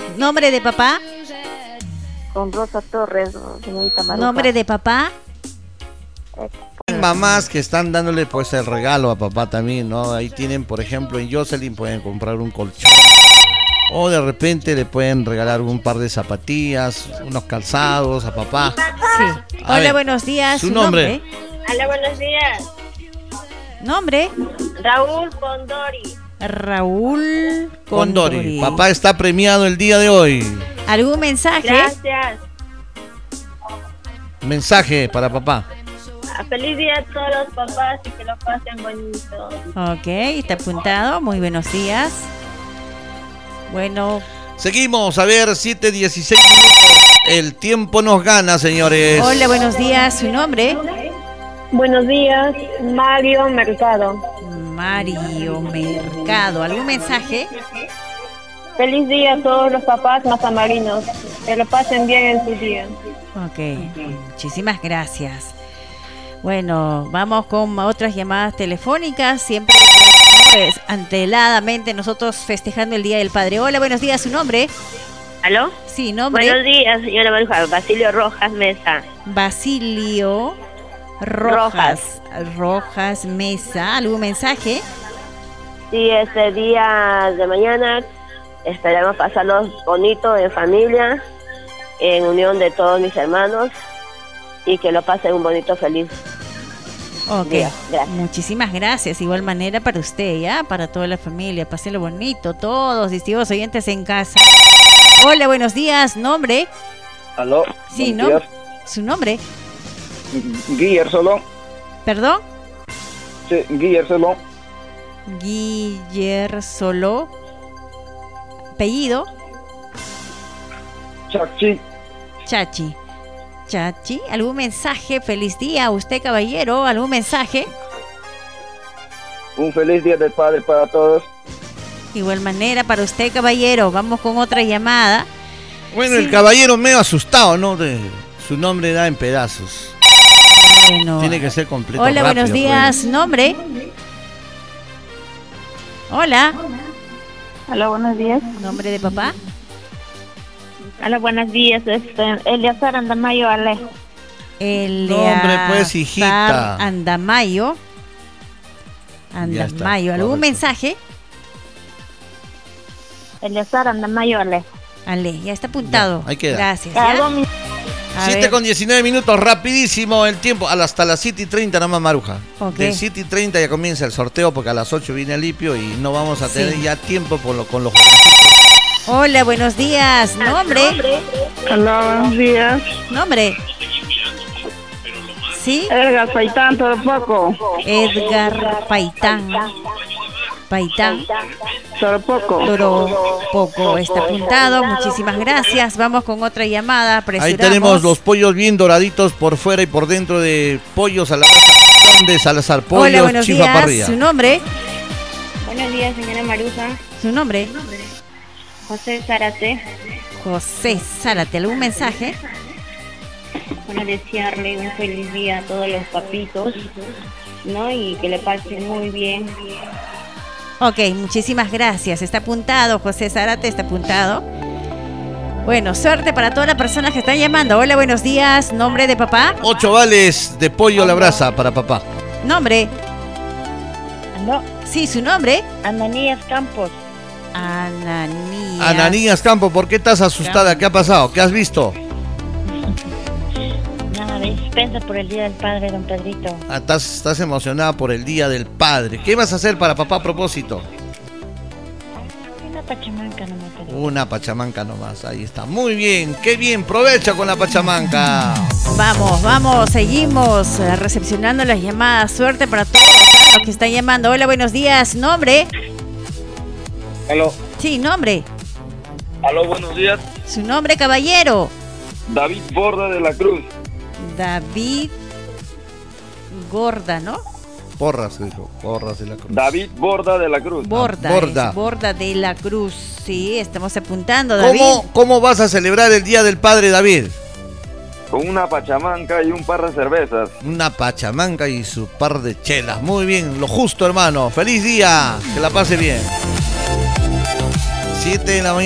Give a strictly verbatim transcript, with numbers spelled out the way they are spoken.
¿Nombre de papá? Con Rosa Torres, señorita Maruja. ¿Nombre de papá? Hay mamás que están dándole pues el regalo a papá también, ¿no? Ahí tienen, por ejemplo, en Jocelyn pueden comprar un colchón. O de repente le pueden regalar un par de zapatillas, unos calzados a papá. Sí. A Hola, ver, buenos días. su nombre. Hola, buenos días. ¿Nombre? Raúl Condori. Raúl Condori. Condori. Papá está premiado el día de hoy. ¿Algún mensaje? Gracias. Mensaje para papá. Feliz día a todos los papás y que lo pasen bonito. Ok, está apuntado. Muy buenos días. Bueno. Seguimos, a ver, siete dieciséis minutos. El tiempo nos gana, señores. Hola, buenos días. ¿Su nombre? Buenos días, Mario Mercado. Mario Mercado. ¿Algún mensaje? Feliz día a todos los papás mazamarinos. Que lo pasen bien en su día. Ok, muchísimas gracias. Bueno, vamos con otras llamadas telefónicas. Siempre, pues, anteladamente nosotros festejando el Día del Padre. Hola, buenos días. ¿Su nombre? ¿Aló? Sí, nombre. Buenos días, señora Maruja. Basilio Rojas Mesa. Basilio Rojas. Rojas Mesa. ¿Algún mensaje? Sí, este día de mañana esperamos pasarlo bonito en familia, en unión de todos mis hermanos y que lo pasen un bonito feliz. Ok, día. Gracias. Muchísimas gracias. Igual manera para usted, ¿ya? Para toda la familia. Pásenlo bonito, todos, distinguidos oyentes en casa. Hola, buenos días. ¿Nombre? Aló. Sí, ¿no? Días. ¿Su nombre? Guiller Solón. ¿Perdón? Sí, Guiller Solón. Guiller Solo. ¿Apellido? Chachi. Chachi. Chachi. ¿Algún mensaje? Feliz día a usted, caballero. ¿Algún mensaje? Un feliz día del padre para todos. Igual manera para usted, caballero. Vamos con otra llamada. Bueno, Sí. el caballero medio asustado, ¿no? De, su nombre da en pedazos. Bueno. Tiene que ser completo. Hola, rápido, buenos días. ¿Nombre? Hola. Hola, buenos días. ¿Nombre de papá? Hola, buenos días. Este, Eliazar Andamayo Ale. Eleazar Nombre, pues, hijita. Andamayo. Ya está, Andamayo. ¿Algún correcto. mensaje? Eliazar Andamayo Ale. Ale, ya está apuntado. Ya, ahí queda. Gracias. ¿ya? Algo mi- A siete ver. con diecinueve minutos, rapidísimo el tiempo. Hasta las siete y treinta nada más, Maruja. Ok. De siete y treinta ya comienza el sorteo porque a las ocho viene el Lipio y no vamos a tener Sí. ya tiempo por lo, con los... Hola, buenos días. ¿Nombre? Hola, buenos días. ¿Nombre? ¿Sí? Edgar Paitán, todo poco. Edgar Paitán. Paitán. Todo poco. Toro Poco está apuntado. Muchísimas gracias. Vamos con otra llamada. Ahí Apresuramos. tenemos los pollos bien doraditos por fuera y por dentro de pollos a la de Salazar. Pollos Hola, buenos Chifa días. Parrilla. ¿Su nombre? Buenos días, señora Maruja. ¿Su nombre? José Zárate. José Zárate. ¿Algún mensaje? Bueno, desearle un feliz día a todos los papitos, ¿no? Y que le pasen muy bien. Ok, muchísimas gracias. Está apuntado, José Zárate, está apuntado. Bueno, suerte para todas las personas que están llamando. Hola, buenos días. ¿Nombre de papá? Ocho vales de pollo a la brasa para papá. ¿Nombre? No, Sí, su nombre. Ananías Campos. Ananías. Ananías Campo, ¿por qué estás asustada? ¿Qué ha pasado? ¿Qué has visto? Nada, dispensa por el Día del Padre, don Pedrito. Ah, estás, estás emocionada por el Día del Padre. ¿Qué vas a hacer para papá a propósito? Una pachamanca nomás. Pedro. Una pachamanca nomás, ahí está. Muy bien, qué bien, provecha con la pachamanca. Vamos, vamos, seguimos eh, recepcionando las llamadas. Suerte para todos ¿eh? los que están llamando. Hola, buenos días. ¿Nombre? Aló. Sí, nombre. Aló, buenos días. Su nombre, caballero. David Borda de la Cruz. David Gorda, ¿no? Porras, dijo, porras de la cruz. David Borda de la Cruz. Borda, Borda. es Borda de la Cruz. Sí, estamos apuntando, David. ¿Cómo, ¿Cómo vas a celebrar el Día del Padre, David? Con una pachamanca y un par de cervezas. Una pachamanca y su par de chelas. Muy bien, lo justo, hermano. Feliz día, que la pase bien. siete de la mañana.